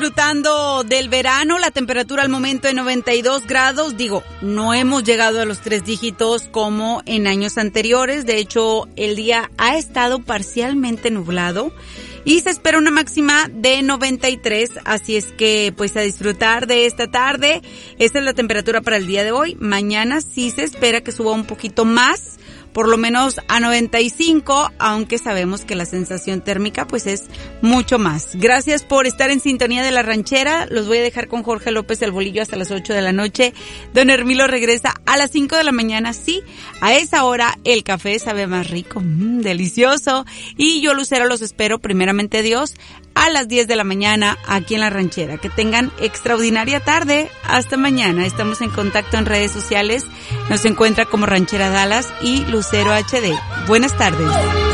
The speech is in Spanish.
disfrutando del verano, la temperatura al momento de 92 grados. Digo, no hemos llegado a los 3 dígitos como en años anteriores. De hecho, el día ha estado parcialmente nublado y se espera una máxima de 93. Así es que, pues, a disfrutar de esta tarde. Esta es la temperatura para el día de hoy. Mañana sí se espera que suba un poquito más, por lo menos a 95, aunque sabemos que la sensación térmica pues es mucho más. Gracias por estar en sintonía de La Ranchera. Los voy a dejar con Jorge López el Bolillo hasta las 8 de la noche. Don Hermilo regresa a las 5 de la mañana. Sí, a esa hora el café sabe más rico, delicioso. Y yo, Lucero, los espero, primeramente Dios, a las 10 de la mañana aquí en La Ranchera. Que tengan extraordinaria tarde. Hasta mañana. Estamos en contacto en redes sociales. Nos encuentra como Ranchera Dallas y Lucero HD. Buenas tardes.